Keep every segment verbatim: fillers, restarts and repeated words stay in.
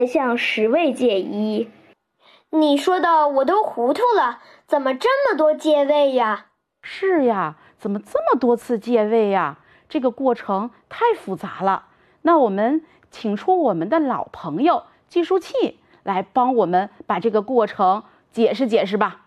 向十位借一。你说的我都糊涂了，怎么这么多借位呀？ 是呀，怎么这么多次借位呀？这个过程太复杂了。那我们请出我们的老朋友计数器来帮我们把这个过程解释解释吧。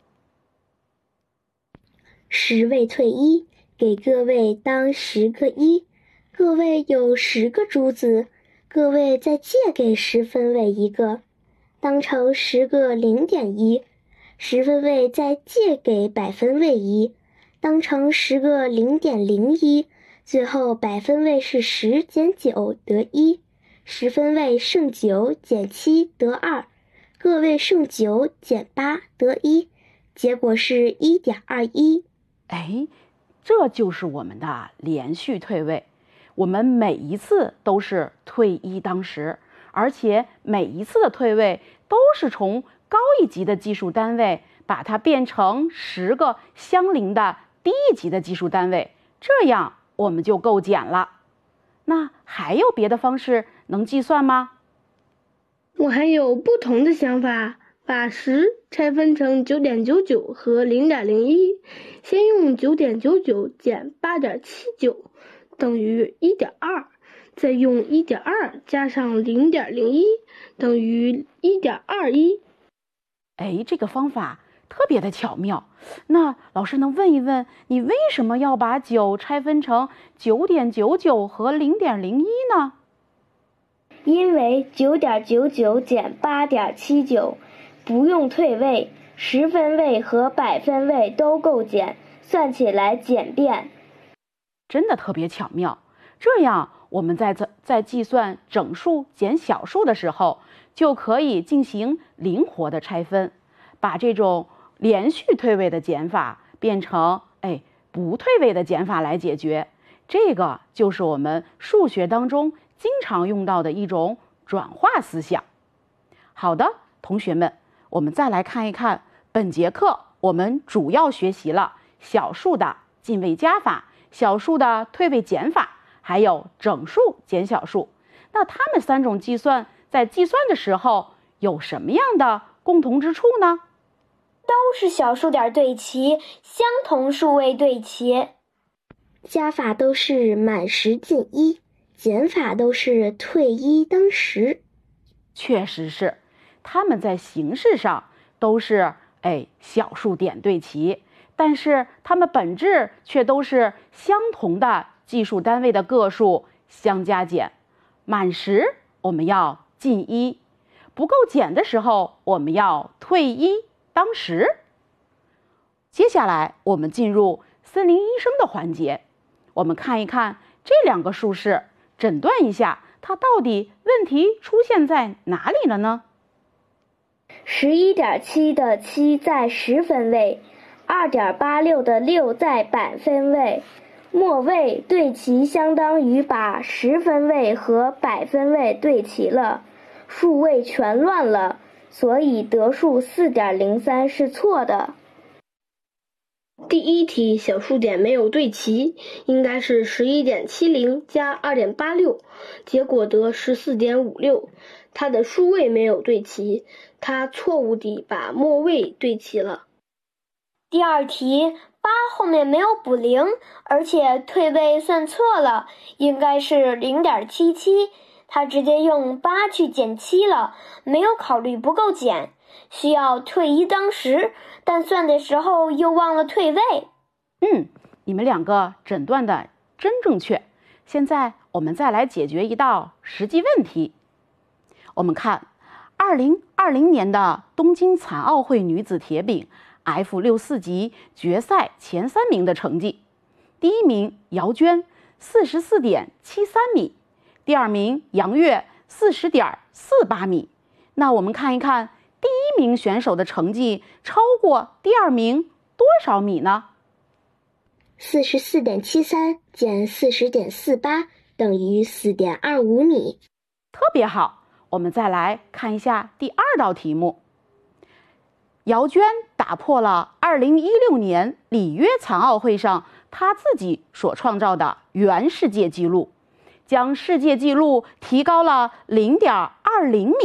十位退一，给各位当十个一，各位有十个珠子，各位再借给十分位一个，当成十个零点一，十分位再借给百分位一，当成十个零点零一，最后百分位是十减九得一，十分位剩九减七得二，个位剩九减八得一，结果是一点二一。 哎，这就是我们的连续退位。我们每一次都是退一当十，而且每一次的退位都是从高一级的计数单位把它变成十个相邻的低一级的计数单位，这样我们就够减了。那还有别的方式能计算吗？ 我还有不同的想法，把十拆分成 九点九九 和 零点零一， 先用 九点九九 减 八点七九 等于 一点二， 再用 一点二 加上 零点零一 等于 一点二一。 哎，这个方法特别的巧妙。那老师能问一问，你为什么要把九拆分成 九点九九 和 零点零一 呢？ 因为 九点九九 减 八点七九不用退位，十分位和百分位都够减，算起来简便。 真的特别巧妙。这样我们在在计算整数减小数的时候，就可以进行灵活的拆分，把这种连续退位的减法变成哎不退位的减法来解决。这个就是我们数学当中经常用到的一种转化思想。好的，同学们，我们再来看一看本节课我们主要学习了小数的进位加法、小数的退位减法，还有整数减小数。那它们三种计算在计算的时候有什么样的共同之处呢？ 都是小数点对齐，相同数位对齐。加法都是满十进一，减法都是退一当十。 确实是，它们在形式上都是哎小数点对齐，但是它们本质却都是相同的计数单位的个数相加减。满十我们要进一，不够减的时候我们要退一当十。接下来我们进入森林医生的环节，我们看一看这两个数式，诊断一下它到底问题出现在哪里了呢？ 十一点七 的七在十分位， 二点八六 的六在百分位，末位对齐相当于把十分位和百分位对齐了，数位全乱了，所以得数 四点零三 是错的。 第一题小数点没有对齐，应该是 十一点七零 加 二点八六， 结果得 十四点五六， 它的数位没有对齐，它错误地把末位对齐了。 第二题八后面没有补零，而且退位算错了，应该是 零点七七， 他直接用八去减七了，没有考虑不够减，需要退一当十，但算的时候又忘了退位。 嗯，你们两个诊断的真正确。现在我们再来解决一道实际问题。我们看二零二零年的东京残奥会女子铁饼 F 六十四 级决赛前三名的成绩。第一名姚娟 四十四点七三米，第二名杨悦 四十点四八米。那我们看一看第一名选手的成绩超过第二名多少米呢？ 四十四点七三 减 四十点四八 等于 四点二五米。 特别好，我们再来看一下第二道题目。姚娟打破了二零一六年里约残奥会上她自己所创造的原世界纪录，将世界纪录提高了 零点二零米。